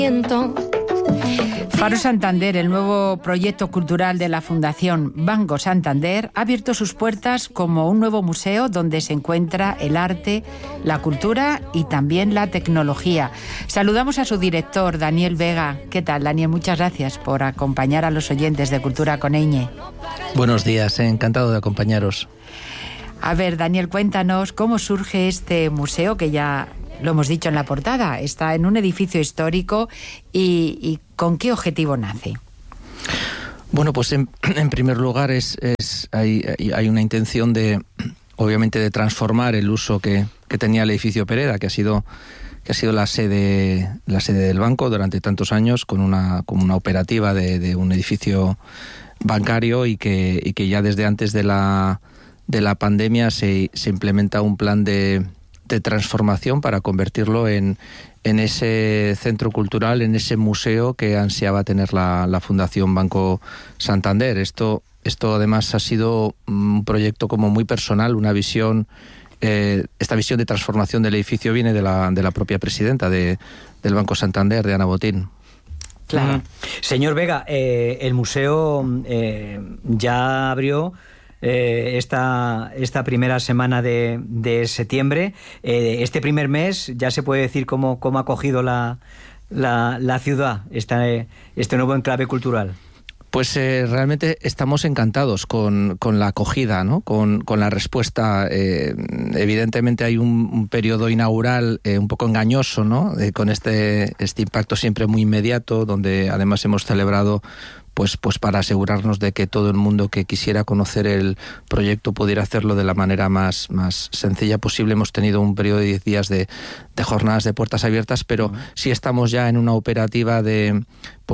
Faro Santander, el nuevo proyecto cultural de la Fundación Banco Santander, ha abierto sus puertas como un nuevo museo donde se encuentra el arte, la cultura y también la tecnología. Saludamos a su director, Daniel Vega. ¿Qué tal, Daniel? Muchas gracias por acompañar a los oyentes de Cultura con Eñe. Buenos días, encantado de acompañaros. A ver, Daniel, cuéntanos cómo surge este museo que ya lo hemos dicho en la portada, está en un edificio histórico y ¿con qué objetivo nace? Bueno, pues en primer lugar hay una intención de, obviamente, de transformar el uso que tenía el edificio Pereda, que ha sido la sede del banco durante tantos años, como una operativa de un edificio bancario y que ya desde antes de la pandemia se implementa un plan de transformación para convertirlo en ese centro cultural, en ese museo que ansiaba tener la Fundación Banco Santander. Esto además ha sido un proyecto como muy personal, una visión. Esta visión de transformación del edificio viene de la propia presidenta del Banco Santander, de Ana Botín. Claro. Señor Vega, el museo ya abrió esta primera semana de septiembre. Este primer mes ya se puede decir cómo ha acogido la ciudad este nuevo enclave cultural. Pues realmente estamos encantados con la acogida, ¿no? Con la respuesta. Evidentemente hay un periodo inaugural un poco engañoso, ¿no? Con este impacto siempre muy inmediato, donde además hemos celebrado pues para asegurarnos de que todo el mundo que quisiera conocer el proyecto pudiera hacerlo de la manera más sencilla posible. Hemos tenido un periodo de 10 días de jornadas de puertas abiertas, pero sí estamos ya en una operativa de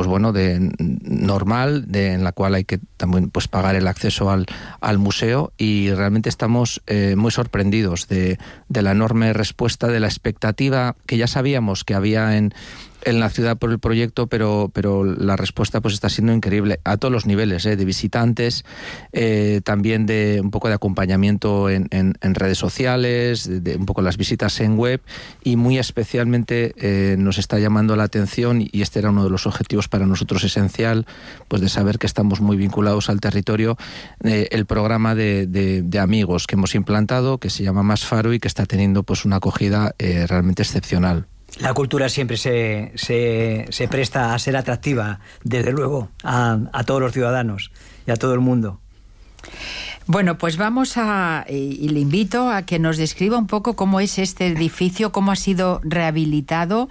normal, en la cual hay que también pagar el acceso al museo, y realmente estamos muy sorprendidos de la enorme respuesta, de la expectativa que ya sabíamos que había en la ciudad por el proyecto, pero la respuesta está siendo increíble a todos los niveles, de visitantes, también de un poco de acompañamiento en redes sociales, de un poco las visitas en web, y muy especialmente nos está llamando la atención, y este era uno de los objetivos para nosotros esencial, pues de saber que estamos muy vinculados al territorio, el programa de amigos que hemos implantado, que se llama Más Faro y que está teniendo una acogida realmente excepcional. La cultura siempre se presta a ser atractiva, desde luego, a todos los ciudadanos y a todo el mundo. Bueno, pues y le invito a que nos describa un poco cómo es este edificio, cómo ha sido rehabilitado,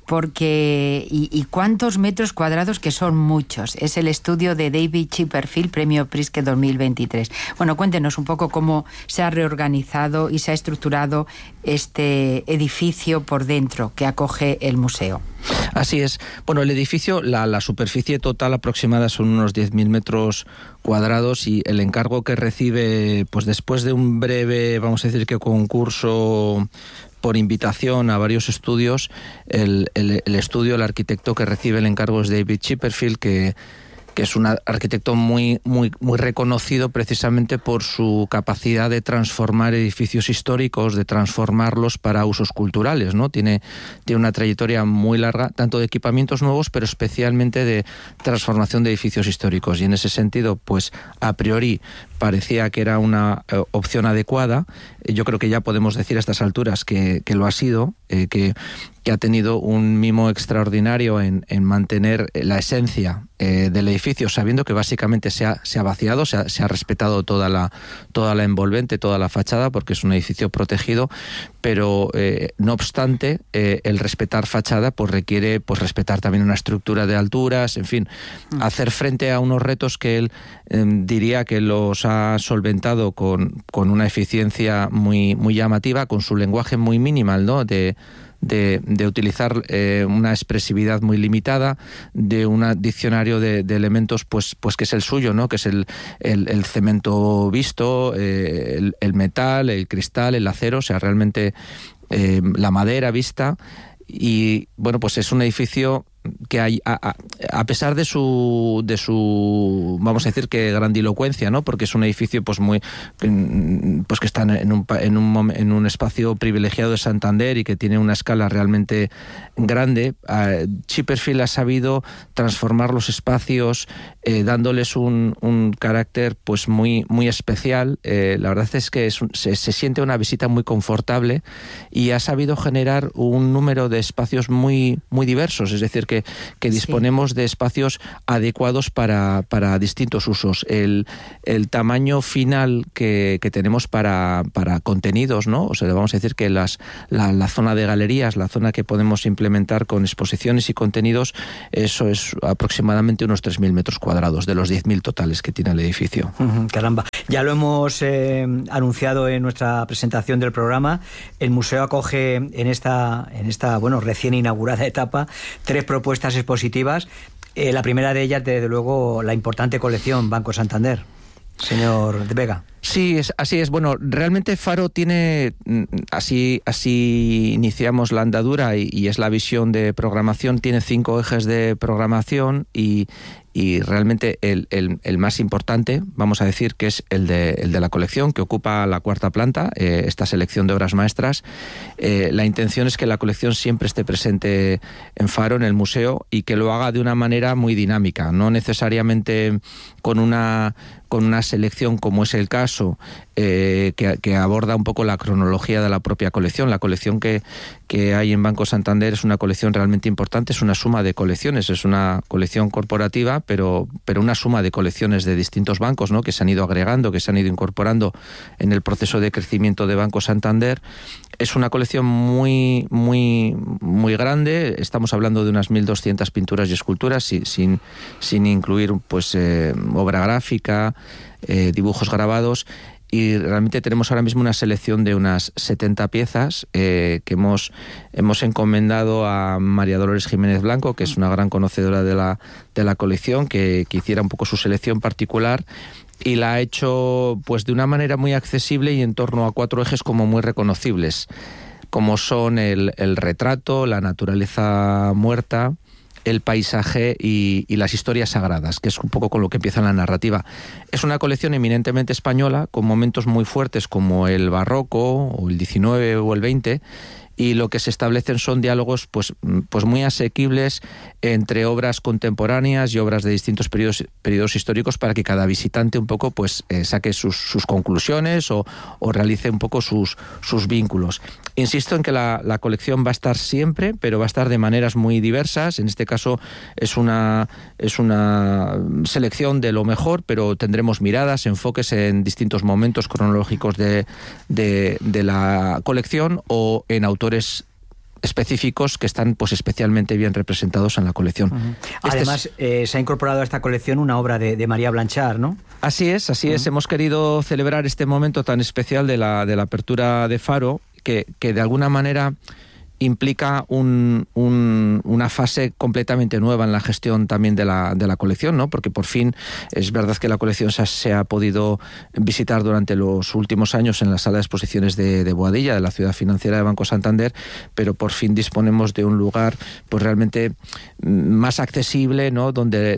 y cuántos metros cuadrados, que son muchos. Es el estudio de David Chipperfield, Premio Pritzker 2023. Bueno, cuéntenos un poco cómo se ha reorganizado y se ha estructurado este edificio por dentro que acoge el museo. Así es. Bueno, el edificio, la superficie total aproximada son unos 10.000 metros cuadrados, y el encargo que recibe, después de un breve, vamos a decir que concurso por invitación a varios estudios, el arquitecto que recibe el encargo es David Chipperfield, que es un arquitecto muy reconocido precisamente por su capacidad de transformar edificios históricos, de transformarlos para usos culturales, ¿no? Tiene una trayectoria muy larga, tanto de equipamientos nuevos, pero especialmente de transformación de edificios históricos. Y en ese sentido, a priori parecía que era una opción adecuada. Yo creo que ya podemos decir a estas alturas que lo ha sido, que ha tenido un mimo extraordinario en mantener la esencia del edificio, sabiendo que básicamente se ha vaciado, se ha respetado toda la envolvente, toda la fachada, porque es un edificio protegido, pero no obstante, el respetar fachada requiere respetar también una estructura de alturas, en fin, hacer frente a unos retos que él diría que los ha solventado con una eficiencia muy llamativa, con su lenguaje muy minimal, ¿no? De utilizar una expresividad muy limitada, de un diccionario de elementos que es el suyo, ¿no? Que es el cemento visto, el metal, el cristal, el acero, o sea, realmente la madera vista. Y bueno, es un edificio hay, a pesar de su vamos a decir que grandilocuencia, ¿no? Porque es un edificio pues que está en un espacio privilegiado de Santander y que tiene una escala realmente grande. Chipperfield ha sabido transformar los espacios, dándoles un carácter pues muy especial. La verdad es que se siente una visita muy confortable y ha sabido generar un número de espacios muy diversos, es decir, que disponemos de espacios adecuados para distintos usos. El tamaño final que tenemos para contenidos, ¿no? O sea, vamos a decir que la zona de galerías, la zona que podemos implementar con exposiciones y contenidos, eso es aproximadamente unos 3.000 metros cuadrados de los 10.000 totales que tiene el edificio. Caramba, ya lo hemos anunciado en nuestra presentación del programa. El museo acoge en esta recién inaugurada etapa 3 propuestas expositivas. La primera de ellas, desde luego, la importante colección Banco Santander. Señor de Vega. Sí, así es. Bueno, realmente Faro tiene, así iniciamos la andadura y es la visión de programación, tiene 5 ejes de programación y realmente el más importante, vamos a decir, que es el de la colección, que ocupa la 4ª planta, esta selección de obras maestras. La intención es que la colección siempre esté presente en Faro, en el museo, y que lo haga de una manera muy dinámica, no necesariamente con una selección como es el caso, que aborda un poco la cronología de la propia colección. La colección que hay en Banco Santander es una colección realmente importante, es una suma de colecciones, es una colección corporativa, pero una suma de colecciones de distintos bancos, ¿no? Que se han ido agregando, que se han ido incorporando en el proceso de crecimiento de Banco Santander. Es una colección muy grande, estamos hablando de unas 1.200 pinturas y esculturas, sin incluir pues obra gráfica, dibujos grabados, y realmente tenemos ahora mismo una selección de unas 70 piezas que hemos encomendado a María Dolores Jiménez Blanco, que es una gran conocedora de la colección, que hiciera un poco su selección particular, y la ha hecho pues de una manera muy accesible y en torno a 4 ejes como muy reconocibles, como son el retrato, la naturaleza muerta, el paisaje y las historias sagradas, que es un poco con lo que empieza la narrativa. Es una colección eminentemente española, con momentos muy fuertes como el barroco, o el 19 o el 20, y lo que se establecen son diálogos pues muy asequibles entre obras contemporáneas y obras de distintos periodos históricos, para que cada visitante un poco pues saque sus conclusiones o realice un poco sus vínculos. Insisto en que la colección va a estar siempre, pero va a estar de maneras muy diversas. En este caso es una selección de lo mejor, pero tendremos miradas, enfoques en distintos momentos cronológicos de la colección o en autores específicos que están pues especialmente bien representados en la colección. Además, se ha incorporado a esta colección una obra de María Blanchard, ¿no? Así es. Hemos querido celebrar este momento tan especial de la apertura de Faro, que de alguna manera implica una fase completamente nueva en la gestión también de la colección, ¿no? Porque por fin es verdad que la colección se ha podido visitar durante los últimos años en la sala de exposiciones de Boadilla, de la ciudad financiera de Banco Santander, pero por fin disponemos de un lugar pues realmente más accesible, ¿no? Donde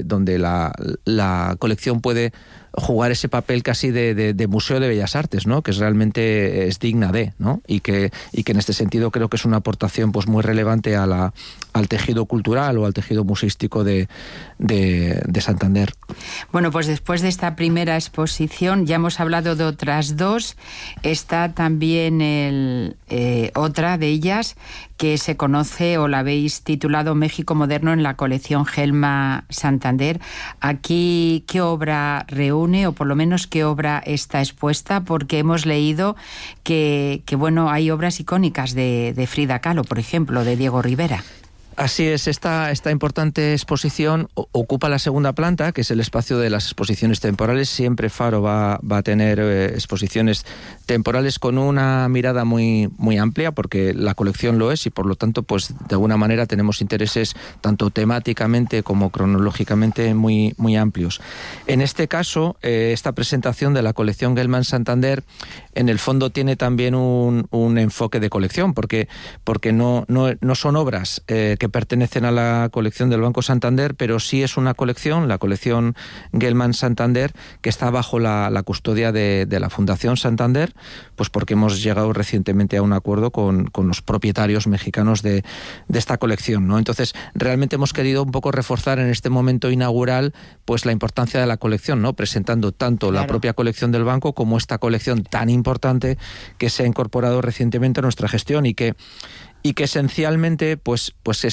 la colección puede jugar ese papel casi de Museo de Bellas Artes, ¿no? Que realmente es digna de, ¿no? Y que en este sentido creo que es una aportación pues muy relevante al tejido cultural o al tejido museístico de Santander. Bueno, pues después de esta primera exposición ya hemos hablado de otras 2. Está también otra de ellas que se conoce, o la habéis titulado México Moderno, en la colección Gelma Santander. Aquí, ¿qué obra reúne, o por lo menos qué obra está expuesta? Porque hemos leído que bueno, hay obras icónicas de Frida Kahlo, por ejemplo, de Diego Rivera. Así es, esta importante exposición ocupa la 2ª planta, que es el espacio de las exposiciones temporales. Siempre Faro va a tener exposiciones temporales con una mirada muy amplia, porque la colección lo es, y por lo tanto pues de alguna manera tenemos intereses tanto temáticamente como cronológicamente muy amplios. En este caso, esta presentación de la colección Gelman Santander en el fondo tiene también un enfoque de colección, porque no son obras que que pertenecen a la colección del Banco Santander, pero sí es una colección, la colección Gelman Santander, que está bajo la custodia de la Fundación Santander, pues porque hemos llegado recientemente a un acuerdo con los propietarios mexicanos de esta colección, ¿no? Entonces, realmente hemos querido un poco reforzar en este momento inaugural pues la importancia de la colección, ¿no? Presentando tanto la propia colección del banco como esta colección tan importante que se ha incorporado recientemente a nuestra gestión y que esencialmente pues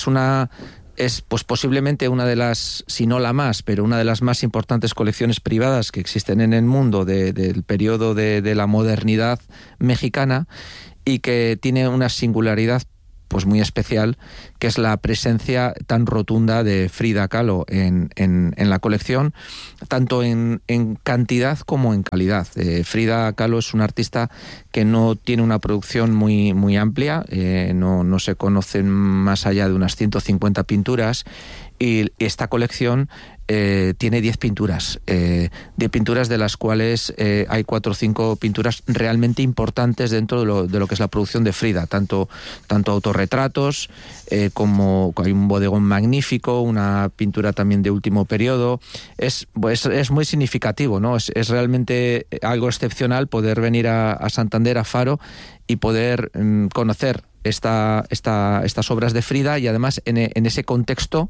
es posiblemente una de las, si no la más, pero una de las más importantes colecciones privadas que existen en el mundo del periodo de la modernidad mexicana, y que tiene una singularidad pues muy especial, que es la presencia tan rotunda de Frida Kahlo en la colección, tanto en cantidad como en calidad. Frida Kahlo es una artista que no tiene una producción muy amplia, no se conocen más allá de unas 150 pinturas, y esta colección tiene 10 pinturas, de las cuales hay 4 o 5 pinturas realmente importantes dentro de lo que es la producción de Frida, tanto autorretratos como hay un bodegón magnífico, una pintura también de último periodo. Es muy significativo, ¿no? Es realmente algo excepcional poder venir a Santander, a Faro, y poder conocer estas obras de Frida, y además en ese contexto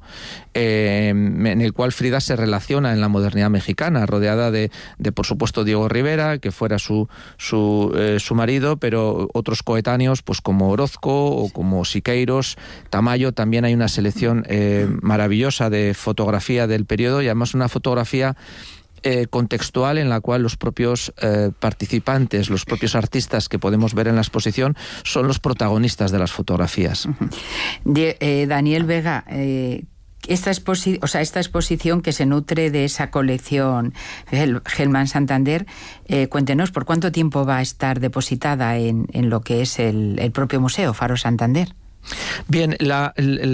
en el cual Frida se relaciona en la modernidad mexicana, rodeada de por supuesto Diego Rivera, que fuera su marido, pero otros coetáneos pues como Orozco o como Siqueiros, Tamayo. También hay una selección maravillosa de fotografía del periodo, y además una fotografía contextual en la cual los propios participantes, los propios artistas que podemos ver en la exposición son los protagonistas de las fotografías. Daniel Vega, esta exposición que se nutre de esa colección Gelman Santander, cuéntenos por cuánto tiempo va a estar depositada en lo que es el propio museo Faro Santander. Bien, la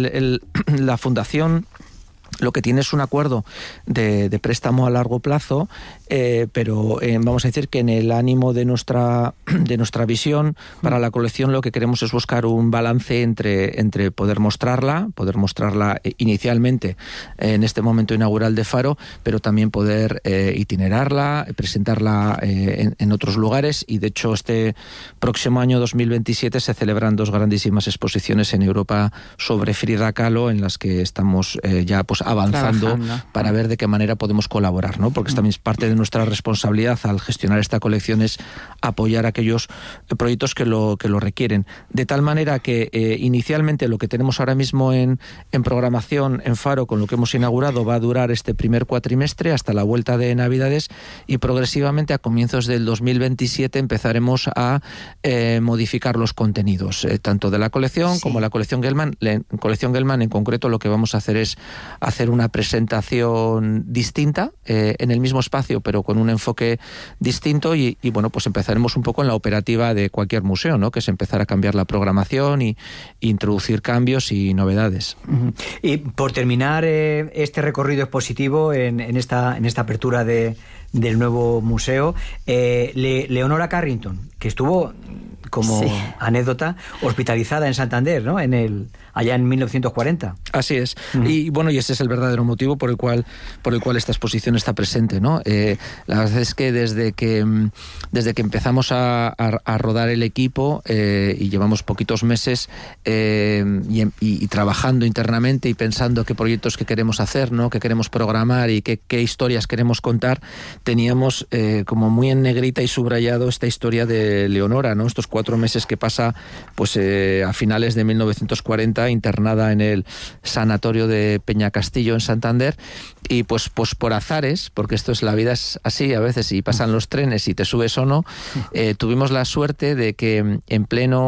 Fundación lo que tiene es un acuerdo de préstamo a largo plazo, pero vamos a decir que en el ánimo de nuestra visión para la colección, lo que queremos es buscar un balance entre poder mostrarla inicialmente en este momento inaugural de Faro, pero también poder itinerarla, presentarla en otros lugares. Y de hecho este próximo año 2027 se celebran 2 grandísimas exposiciones en Europa sobre Frida Kahlo, en las que estamos ya pues avanzando para ver de qué manera podemos colaborar, ¿no? Porque también es parte de nuestra responsabilidad al gestionar esta colección, es apoyar aquellos proyectos que lo requieren. De tal manera que inicialmente lo que tenemos ahora mismo en programación en Faro, con lo que hemos inaugurado, va a durar este primer cuatrimestre hasta la vuelta de Navidades, y progresivamente a comienzos del 2027 empezaremos a modificar los contenidos, tanto de la colección como la colección Gelman. Colección Gelman en concreto, lo que vamos a hacer es hacer una presentación distinta en el mismo espacio, pero con un enfoque distinto, y bueno, pues empezaremos un poco en la operativa de cualquier museo, ¿no? Que es empezar a cambiar la programación y introducir cambios y novedades. Y por terminar este recorrido expositivo en esta apertura del nuevo museo, Leonora Carrington, que estuvo como anécdota hospitalizada en Santander, ¿no? Allá en 1940. Así es. Y bueno, y ese es el verdadero motivo por el cual esta exposición está presente, ¿no? La verdad es que desde que empezamos a rodar el equipo, y llevamos poquitos meses y trabajando internamente y pensando qué proyectos que queremos hacer, ¿no? Que queremos programar y qué historias queremos contar, teníamos como muy en negrita y subrayado esta historia de Leonora, ¿no? Estos 4 meses que pasa pues a finales de 1940 internada en el sanatorio de Peñacastillo en Santander, y pues por azares, porque esto es, la vida es así a veces, y pasan los trenes y te subes o no, tuvimos la suerte de que en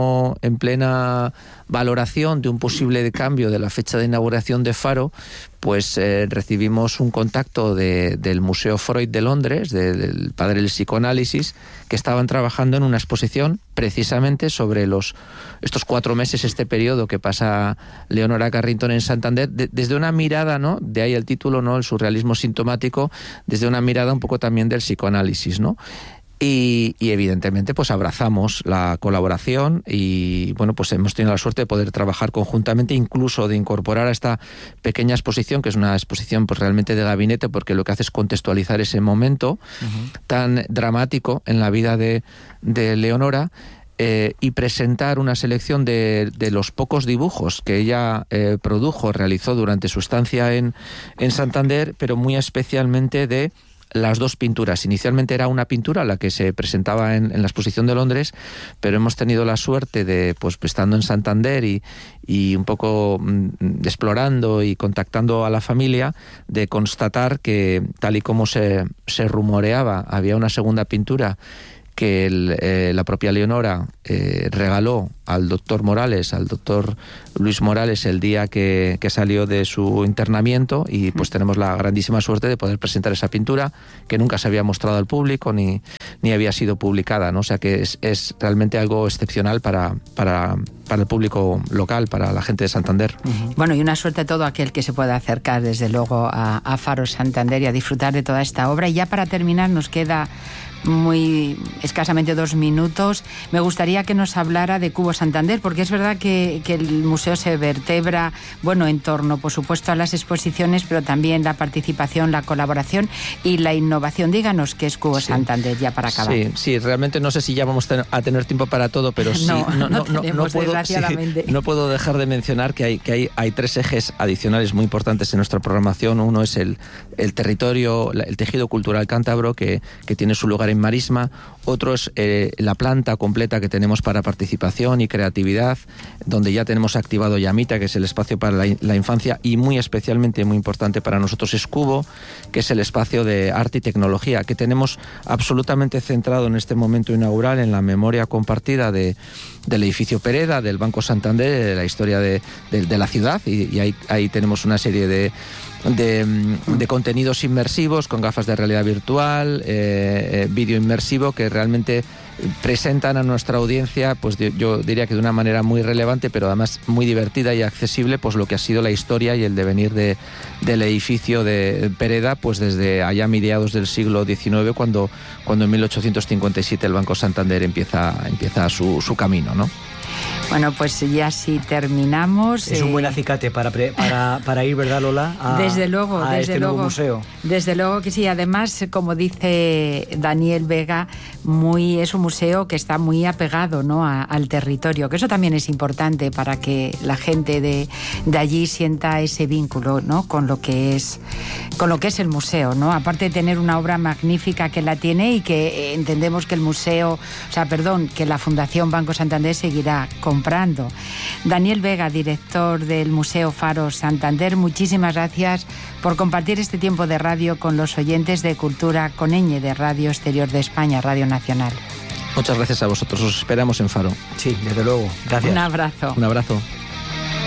plena valoración de un posible cambio de la fecha de inauguración de Faro, pues recibimos un contacto del Museo Freud de Londres, del padre del psicoanálisis, que estaban trabajando en una exposición precisamente sobre estos 4 meses, este periodo que pasa Leonora Carrington en Santander, desde una mirada, ¿no? De ahí el título, ¿no? El surrealismo sintomático, desde una mirada un poco también del psicoanálisis, ¿no? Y evidentemente pues abrazamos la colaboración y bueno, pues hemos tenido la suerte de poder trabajar conjuntamente, incluso de incorporar a esta pequeña exposición, que es una exposición pues realmente de gabinete, porque lo que hace es contextualizar ese momento tan dramático en la vida de Leonora, y presentar una selección de los pocos dibujos que ella realizó durante su estancia en Santander, pero muy especialmente de las dos pinturas. Inicialmente era una pintura la que se presentaba en la exposición de Londres, pero hemos tenido la suerte de, pues estando en Santander y un poco explorando y contactando a la familia, de constatar que, tal y como se rumoreaba, había una segunda pintura que la propia Leonora regaló al doctor Morales, al doctor Luis Morales, el día que salió de su internamiento, y pues tenemos la grandísima suerte de poder presentar esa pintura, que nunca se había mostrado al público ni había sido publicada, ¿no? O sea que es realmente algo excepcional para el público local, para la gente de Santander. Bueno, y una suerte a todo aquel que se pueda acercar desde luego a Faro Santander y a disfrutar de toda esta obra. Y ya para terminar nos queda muy escasamente 2 minutos. Me gustaría que nos hablara de Cubo Santander, porque es verdad que el museo se vertebra, bueno, en torno, por supuesto, a las exposiciones, pero también la participación, la colaboración y la innovación. Díganos qué es Cubo Santander, ya para acabar. Sí, realmente no sé si ya vamos a tener tiempo para todo, pero sí, no puedo dejar de mencionar que hay 3 ejes adicionales muy importantes en nuestra programación. Uno es el territorio, el tejido cultural cántabro, que tiene su lugar en Marisma. Otro es la planta completa que tenemos para participación y creatividad, donde ya tenemos activado Llamita, que es el espacio para la infancia, y muy especialmente, muy importante para nosotros, es Cubo, que es el espacio de arte y tecnología, que tenemos absolutamente centrado en este momento inaugural en la memoria compartida del edificio Pereda, del Banco Santander, de la historia de la ciudad, y ahí tenemos una serie de contenidos inmersivos con gafas de realidad virtual, vídeo inmersivo, que realmente presentan a nuestra audiencia, pues yo diría que de una manera muy relevante, pero además muy divertida y accesible, pues lo que ha sido la historia y el devenir del edificio de Pereda, pues desde allá mediados del siglo XIX, cuando en 1857 el Banco Santander empieza su camino, ¿no? Bueno, pues ya sí terminamos. Es un buen acicate para ir, ¿verdad, Lola? Desde luego, nuevo museo. Desde luego que sí. Además, como dice Daniel Vega, es un museo que está muy apegado, ¿no?, al territorio, que eso también es importante para que la gente de allí sienta ese vínculo, ¿no?, con lo que es el museo, ¿no? Aparte de tener una obra magnífica que la tiene y que entendemos que que la Fundación Banco Santander seguirá comprando. Daniel Vega, director del Museo Faro Santander, muchísimas gracias por compartir este tiempo de radio con los oyentes de Cultura con ñ de Radio Exterior de España, Radio Nacional. Muchas gracias a vosotros, os esperamos en Faro. Sí, desde luego. Gracias. Un abrazo. Un abrazo.